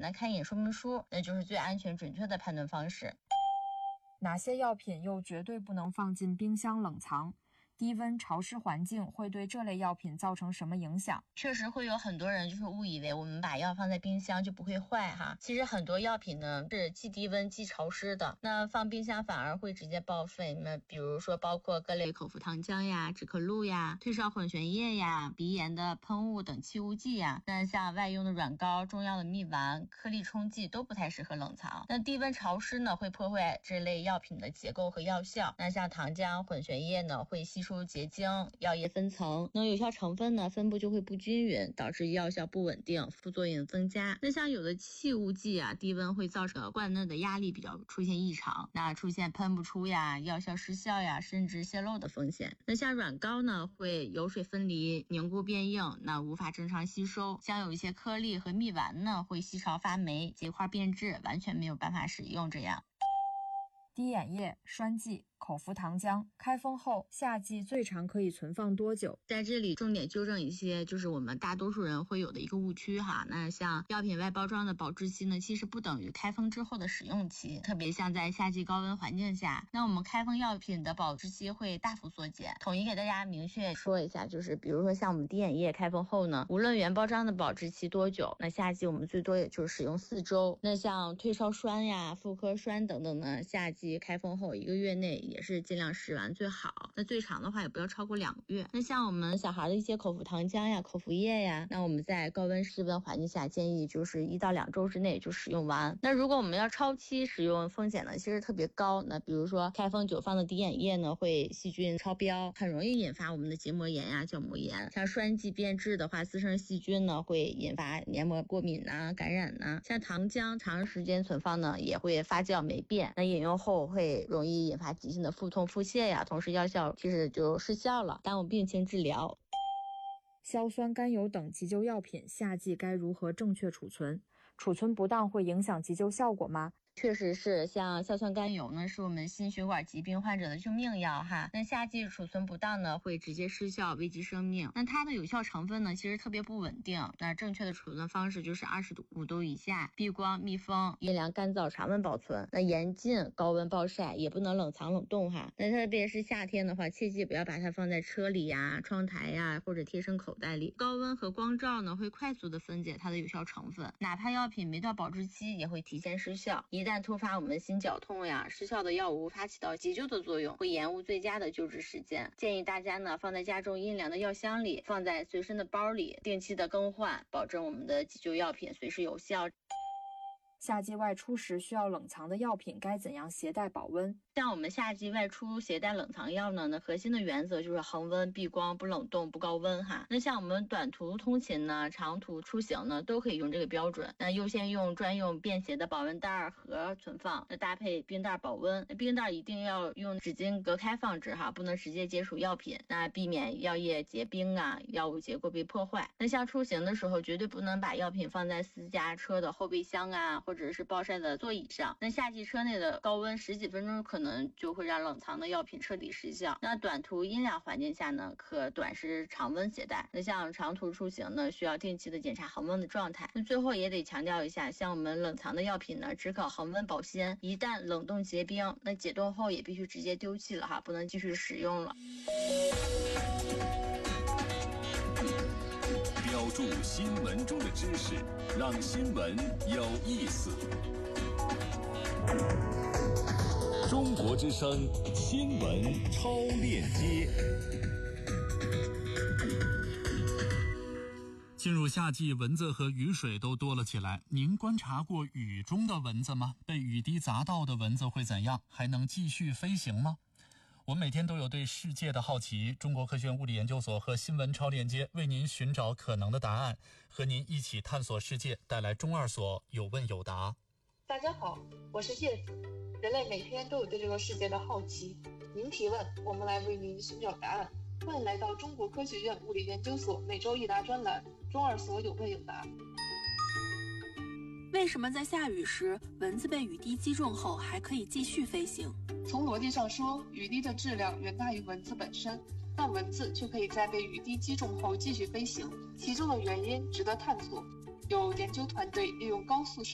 那看一眼说明书，那就是最安全准确的判断方式。 哪些药品又绝对不能放进冰箱冷藏？低温潮湿环境会对这类药品造成什么影响？ 确实会有很多人就是误以为我们把药放在冰箱就不会坏哈。其实很多药品呢是既低温既潮湿的，那放冰箱反而会直接报废。那比如说包括各类口服糖浆呀、止咳露呀、退烧混悬液呀、鼻炎的喷雾等气雾剂呀，那像外用的软膏、中药的蜜丸、颗粒冲剂都不太适合冷藏。那低温潮湿呢会破坏这类药品的结构和药效。那像糖浆、混悬液呢会吸收结晶，药液分层，那有效成分呢分布就会不均匀，导致药效不稳定，副作用增加。那像有的气雾剂啊，低温会造成罐内的压力比较出现异常，那出现喷不出呀、药效失效呀，甚至泄漏的风险。那像软膏呢会油水分离，凝固变硬，那无法正常吸收。像有一些颗粒和蜜丸呢会吸潮发霉，结块变质，完全没有办法使用。这样滴眼液、栓剂、口服糖浆开封后夏季最长可以存放多久？ 在这里重点纠正一些就是我们大多数人会有的一个误区哈。那像药品外包装的保质期呢，其实不等于开封之后的使用期，特别像在夏季高温环境下，那我们开封药品的保质期会大幅缩减。统一给大家明确说一下，就是比如说像我们滴眼液开封后呢，无论原包装的保质期多久，那夏季我们最多也就是使用4周。那像退烧栓呀、妇科栓等等呢，夏季开封后1个月内也是尽量使完最好，那最长的话也不要超过2个月。那像我们小孩的一些口服糖浆呀、口服液呀，那我们在高温室温环境下建议就是1到2周之内就使用完。那如果我们要超期使用，风险呢其实特别高。那比如说开封久放的滴眼液呢会细菌超标，很容易引发我们的结膜炎呀、角膜炎。像栓剂变质的话，滋生细菌呢会引发黏膜过敏呐、感染呐。像糖浆长时间存放呢也会发酵霉变，那饮用后会容易引发急性的腹痛、腹泻呀，同时药效其实就失效了，耽误病情治疗。 硝酸甘油等急救药品夏季该如何正确储存？储存不当会影响急救效果吗？ 确实是，像硝酸甘油呢，是我们心血管疾病患者的救命药哈。那夏季储存不当呢，会直接失效，危及生命。那它的有效成分呢，其实特别不稳定。那正确的储存方式就是25度以下，避光、密封、阴凉、干燥、常温保存。那严禁高温暴晒，也不能冷藏冷冻哈。那特别是夏天的话，切记不要把它放在车里呀、窗台呀，或者贴身口袋里。高温和光照呢，会快速的分解它的有效成分，哪怕药品没到保质期，也会提前失效。一旦突发我们心绞痛呀，失效的药物无法起到急救的作用，会延误最佳的救治时间。建议大家呢放在家中阴凉的药箱里，放在随身的包里，定期的更换，保证我们的急救药品随时有效。 夏季外出时需要冷藏的药品该怎样携带保温？ 像我们夏季外出携带冷藏药呢，核心的原则就是恒温、避光、不冷冻、不高温哈。那像我们短途通勤呢、长途出行呢，都可以用这个标准。那优先用专用便携的保温袋盒存放，那搭配冰袋保温。那冰袋一定要用纸巾隔开放置哈，不能直接接触药品，那避免药液结冰啊、药物结构被破坏。那像出行的时候，绝对不能把药品放在私家车的后备箱啊，或者是暴晒的座椅上。那夏季车内的高温10几分钟可能就会让冷藏的药品彻底失效。那短途阴凉环境下呢，可短时常温携带。那像长途出行呢，需要定期的检查恒温的状态。那最后也得强调一下，像我们冷藏的药品呢，只可恒温保鲜，一旦冷冻结冰，那解冻后也必须直接丢弃了哈，不能继续使用了。 标注新闻中的知识，让新闻有意思。中国之声新闻超链接。 进入夏季，蚊子和雨水都多了起来。您观察过雨中的蚊子吗？被雨滴砸到的蚊子会怎样？还能继续飞行吗？我们每天都有对世界的好奇，中国科学院物理研究所和新闻超链接为您寻找可能的答案，和您一起探索世界，带来中二所有问有答。 大家好，我是叶子。人类每天都有对这个世界的好奇，您提问，我们来为您寻找答案。欢迎来到中国科学院物理研究所每周一答专栏，中二所有问有答。 为什么在下雨时，蚊子被雨滴击中后还可以继续飞行？ 从逻辑上说，雨滴的质量远大于蚊子本身，但蚊子却可以在被雨滴击中后继续飞行，其中的原因值得探索。有研究团队利用高速